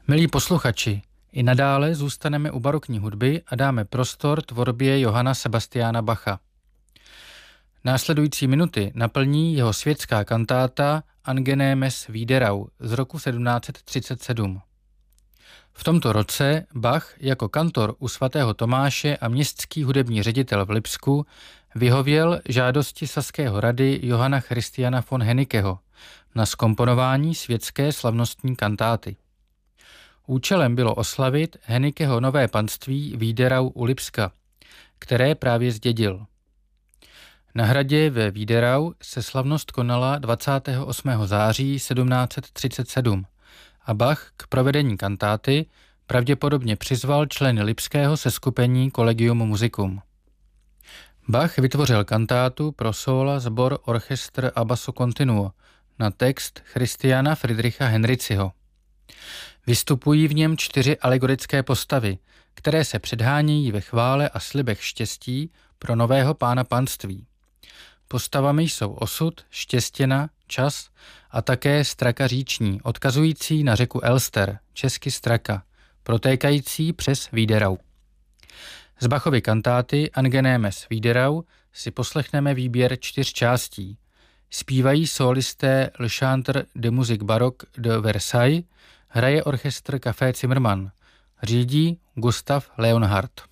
Milí posluchači, i nadále zůstaneme u barokní hudby a dáme prostor tvorbě Johanna Sebastiana Bacha. Následující minuty naplní jeho světská kantáta Angenemes Wiederau z roku 1737. V tomto roce Bach jako kantor u svatého Tomáše a městský hudební ředitel v Lipsku vyhověl žádosti saského rady Johanna Christiana von Hennickeho na zkomponování světské slavnostní kantáty. Účelem bylo oslavit Hennickeho nové panství Wiederau u Lipska, které právě zdědil. Na hradě ve Wiederau se slavnost konala 28. září 1737 a Bach k provedení kantáty pravděpodobně přizval členy lipského seskupení Collegium Musicum. Bach vytvořil kantátu pro sóla sbor Orchestr a Basso Continuo na text Christiana Friedricha Henriziho. Vystupují v něm 4 alegorické postavy, které se předhánějí ve chvále a slibech štěstí pro nového pána panství. Postavami jsou osud, štěstěna, čas a také straka říční, odkazující na řeku Elster, česky straka, protékající přes Wiederau. Z Bachovy kantáty Angenemes Wiederau si poslechneme výběr 4 částí. Zpívají sólisté Le Chantre de Musique Baroque de Versailles, hraje orchestr Café Zimmermann, řídí Gustav Leonhardt.